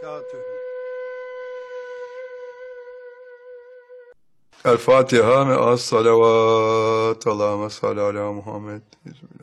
وبركاته. الفاتحة مع الصلوات اللهم صل على محمد.